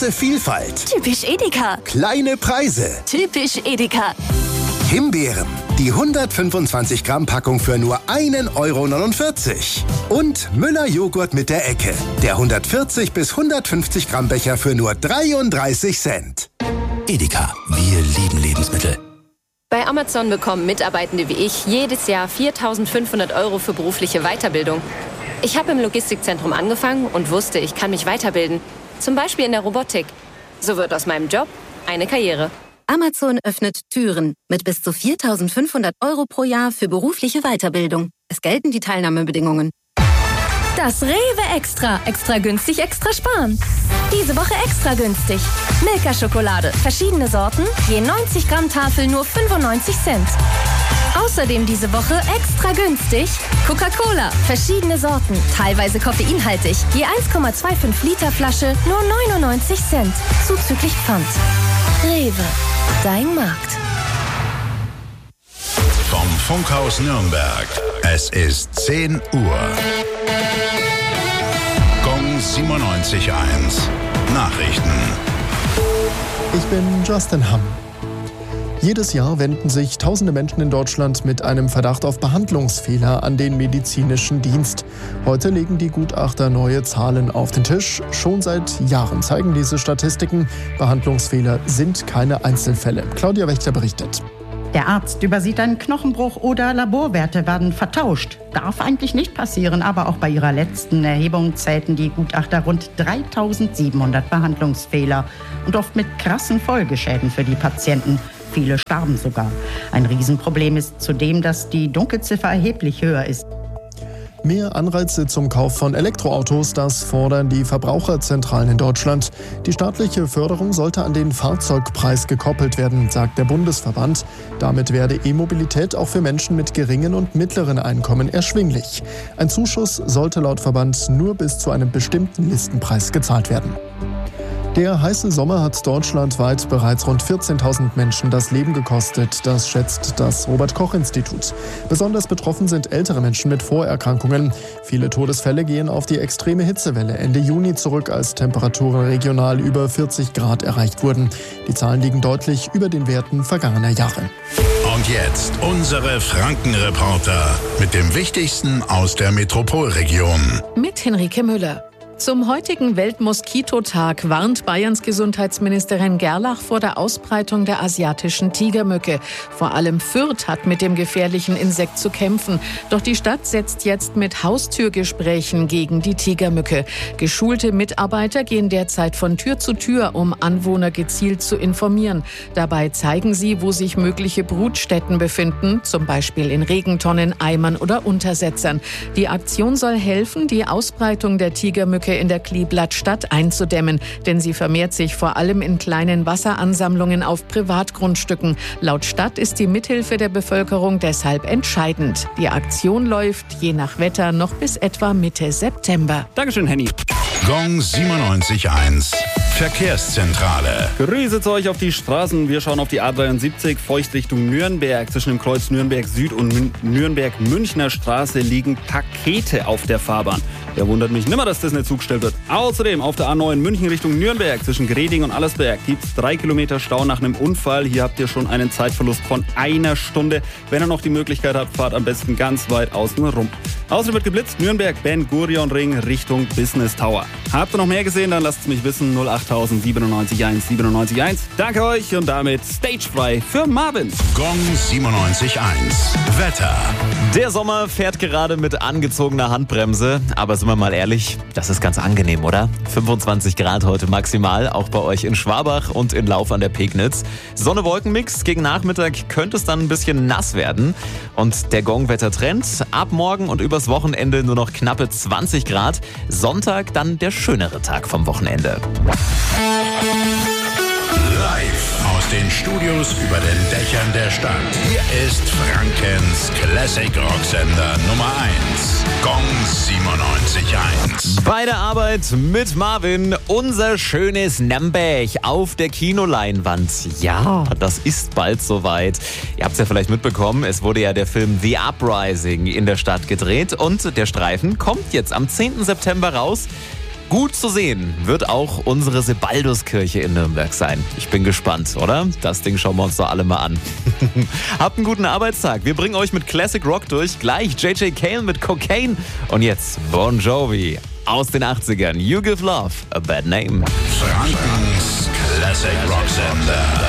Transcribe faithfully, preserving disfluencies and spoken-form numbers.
Große Vielfalt. Typisch Edeka. Kleine Preise. Typisch Edeka. Himbeeren. Die hundertfünfundzwanzig Gramm Packung für nur ein Euro neunundvierzig. Und Müller Joghurt mit der Ecke. Der hundertvierzig bis hundertfünfzig Gramm Becher für nur dreiunddreißig Cent. Edeka, wir lieben Lebensmittel. Bei Amazon bekommen Mitarbeitende wie ich jedes Jahr viertausendfünfhundert Euro für berufliche Weiterbildung. Ich habe im Logistikzentrum angefangen und wusste, ich kann mich weiterbilden. Zum Beispiel in der Robotik. So wird aus meinem Job eine Karriere. Amazon öffnet Türen mit bis zu viertausendfünfhundert Euro pro Jahr für berufliche Weiterbildung. Es gelten die Teilnahmebedingungen. Das Rewe Extra. Extra günstig, extra sparen. Diese Woche extra günstig. Milka-Schokolade. Verschiedene Sorten. Je neunzig Gramm Tafel nur fünfundneunzig Cent. Außerdem diese Woche extra günstig. Coca-Cola. Verschiedene Sorten. Teilweise koffeinhaltig. Je eins Komma fünfundzwanzig Liter Flasche nur neunundneunzig Cent. Zuzüglich Pfand. Rewe. Dein Markt. Vom Funkhaus Nürnberg. Es ist zehn Uhr. Gong siebenundneunzig Komma eins. Nachrichten. Ich bin Justin Hamm. Jedes Jahr wenden sich tausende Menschen in Deutschland mit einem Verdacht auf Behandlungsfehler an den medizinischen Dienst. Heute legen die Gutachter neue Zahlen auf den Tisch. Schon seit Jahren zeigen diese Statistiken, Behandlungsfehler sind keine Einzelfälle. Claudia Wächter berichtet. Der Arzt übersieht einen Knochenbruch oder Laborwerte werden vertauscht. Darf eigentlich nicht passieren, aber auch bei ihrer letzten Erhebung zählten die Gutachter rund dreitausendsiebenhundert Behandlungsfehler und oft mit krassen Folgeschäden für die Patienten. Viele starben sogar. Ein Riesenproblem ist zudem, dass die Dunkelziffer erheblich höher ist. Mehr Anreize zum Kauf von Elektroautos, das fordern die Verbraucherzentralen in Deutschland. Die staatliche Förderung sollte an den Fahrzeugpreis gekoppelt werden, sagt der Bundesverband. Damit werde E-Mobilität auch für Menschen mit geringen und mittleren Einkommen erschwinglich. Ein Zuschuss sollte laut Verband nur bis zu einem bestimmten Listenpreis gezahlt werden. Der heiße Sommer hat deutschlandweit bereits rund vierzehntausend Menschen das Leben gekostet. Das schätzt das Robert-Koch-Institut. Besonders betroffen sind ältere Menschen mit Vorerkrankungen. Viele Todesfälle gehen auf die extreme Hitzewelle Ende Juni zurück, als Temperaturen regional über vierzig Grad erreicht wurden. Die Zahlen liegen deutlich über den Werten vergangener Jahre. Und jetzt unsere Frankenreporter mit dem Wichtigsten aus der Metropolregion. Mit Henrike Müller. Zum heutigen Weltmoskitotag warnt Bayerns Gesundheitsministerin Gerlach vor der Ausbreitung der asiatischen Tigermücke. Vor allem Fürth hat mit dem gefährlichen Insekt zu kämpfen. Doch die Stadt setzt jetzt mit Haustürgesprächen gegen die Tigermücke. Geschulte Mitarbeiter gehen derzeit von Tür zu Tür, um Anwohner gezielt zu informieren. Dabei zeigen sie, wo sich mögliche Brutstätten befinden, zum Beispiel in Regentonnen, Eimern oder Untersetzern. Die Aktion soll helfen, die Ausbreitung der Tigermücke in der Kleeblattstadt einzudämmen, denn sie vermehrt sich vor allem in kleinen Wasseransammlungen auf Privatgrundstücken. Laut Stadt ist die Mithilfe der Bevölkerung deshalb entscheidend. Die Aktion läuft je nach Wetter noch bis etwa Mitte September. Dankeschön, Henny. Gong siebenundneunzig Komma eins. Verkehrszentrale. Grüße zu euch auf die Straßen. Wir schauen auf die A dreiundsiebzig, feucht Richtung Nürnberg. Zwischen dem Kreuz Nürnberg Süd und Mün- Nürnberg-Münchner Straße liegen Pakete auf der Fahrbahn. Ja, wundert mich nimmer, dass das nicht zugestellt wird. Außerdem auf der A neun München Richtung Nürnberg zwischen Greding und Allersberg gibt es drei Kilometer Stau nach einem Unfall. Hier habt ihr schon einen Zeitverlust von einer Stunde. Wenn ihr noch die Möglichkeit habt, fahrt am besten ganz weit außen rum. Außerdem wird geblitzt Nürnberg Ben-Gurion-Ring Richtung Business Tower. Habt ihr noch mehr gesehen? Dann lasst es mich wissen. null acht siebenundneunzig eins siebenundneunzig eins. Danke euch und damit stagefrei für Marvin. Gong siebenundneunzig Komma eins. Wetter. Der Sommer fährt gerade mit angezogener Handbremse. Aber sind wir mal ehrlich, das ist ganz angenehm, oder? fünfundzwanzig Grad heute maximal, auch bei euch in Schwabach und in Lauf an der Pegnitz. Sonne-Wolken-Mix, gegen Nachmittag könnte es dann ein bisschen nass werden. Und der Gong-Wettertrend, ab morgen und übers Wochenende nur noch knappe zwanzig Grad. Sonntag dann der schönere Tag vom Wochenende. Live aus den Studios über den Dächern der Stadt. Hier ist Frankens Classic Rocksender Nummer eins. Gong siebenundneunzig Komma eins. Bei der Arbeit mit Marvin, unser schönes Nürnberg auf der Kinoleinwand. Ja, das ist bald soweit. Ihr habt es ja vielleicht mitbekommen, es wurde ja der Film The Uprising in der Stadt gedreht und der Streifen kommt jetzt am zehnten September raus. Gut zu sehen wird auch unsere Sebalduskirche in Nürnberg sein. Ich bin gespannt, oder? Das Ding schauen wir uns doch alle mal an. Habt einen guten Arbeitstag. Wir bringen euch mit Classic Rock durch. Gleich J J Cale mit Cocaine. Und jetzt Bon Jovi aus den achtzigern. You Give Love a Bad Name. Frankens Classic Rock Sender.